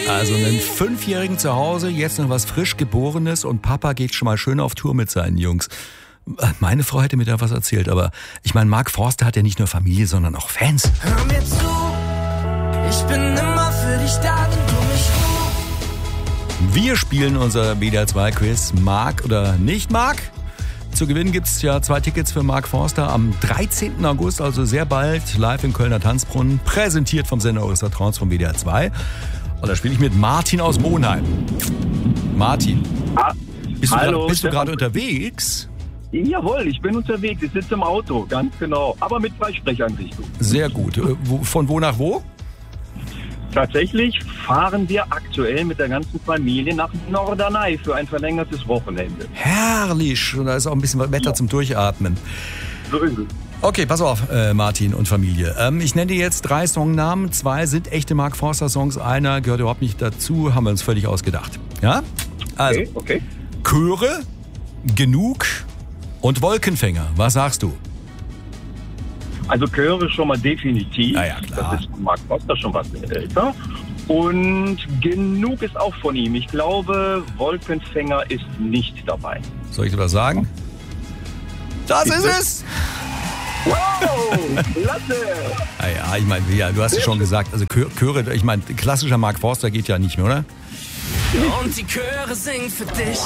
Also einen 5-Jährigen zu Hause, jetzt noch was frisch Geborenes und Papa geht schon mal schön auf Tour mit seinen Jungs. Meine Frau hätte mir da was erzählt, aber ich meine, Mark Forster hat ja nicht nur Familie, sondern auch Fans. Hör mir zu, ich bin immer für dich da, wenn du mich rufst. Wir spielen unser WDR 2 Quiz, Mark oder nicht Mark. Zu gewinnen gibt es ja 2 Tickets für Mark Forster am 13. August, also sehr bald, live im Kölner Tanzbrunnen, präsentiert vom Sender eures Vertrauens vom WDR 2. Und da spiele ich mit Martin aus Monheim. Martin, bist du gerade unterwegs? Jawohl, ich bin unterwegs. Ich sitze im Auto, ganz genau. Aber mit Freisprecheinrichtung. Sehr gut. Von wo nach wo? Tatsächlich fahren wir aktuell mit der ganzen Familie nach Norderney für ein verlängertes Wochenende. Herrlich. Und da ist auch ein bisschen Wetter zum Durchatmen. So ist es. Okay, pass auf, Martin und Familie. Ich nenne dir jetzt 3 Songnamen. 2 sind echte Mark Forster Songs. Einer gehört überhaupt nicht dazu. Haben wir uns völlig ausgedacht. Ja? Also, Okay. Chöre, Genug und Wolkenfänger. Was sagst du? Also Chöre schon mal definitiv. Na ja, klar. Das ist von Mark Forster schon was älter. Und Genug ist auch von ihm. Ich glaube, Wolkenfänger ist nicht dabei. Soll ich dir was sagen? Das Bitte? ist es! Wow, klasse! Ja, ich meine, ja, du hast es schon gesagt, also Chöre, ich meine, klassischer Mark Forster geht ja nicht mehr, oder? Und die Chöre singen für dich.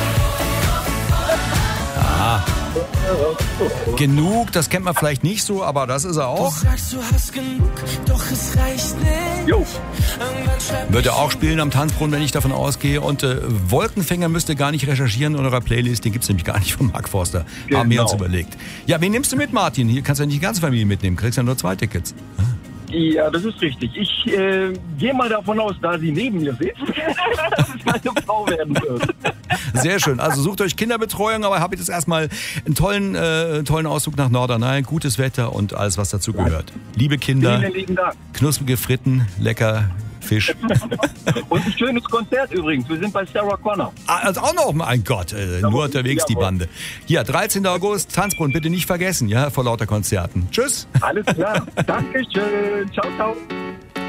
Genug, das kennt man vielleicht nicht so, aber das ist er Du auch. sagst, du hast genug, doch es reicht nicht. Jo. Irgendwann schreib Wird ich er auch spielen am Tanzbrunnen, wenn ich davon ausgehe. Und Wolkenfänger müsst ihr gar nicht recherchieren in eurer Playlist, den gibt's nämlich gar nicht von Mark Forster. Haben wir uns Genau. überlegt. Ja, wen nimmst du mit, Martin? Hier kannst du ja nicht die ganze Familie mitnehmen, kriegst ja nur 2 Tickets. Ja, das ist richtig. Ich gehe mal davon aus, da sie neben mir sitzt, dass es meine Frau werden wird. Sehr schön. Also sucht euch Kinderbetreuung, aber habt jetzt erstmal einen tollen Ausflug nach Norderney, gutes Wetter und alles, was dazu gehört. Liebe Kinder, Vielen lieben Dank. knusprige Fritten, lecker Fisch. Und ein schönes Konzert übrigens. Wir sind bei Sarah Connor. Also auch noch, mein Gott, nur unterwegs die Jawohl. Bande. Ja, 13. August, Tanzbrunnen, bitte nicht vergessen, ja, vor lauter Konzerten. Tschüss. Alles klar. Dankeschön. Ciao, ciao.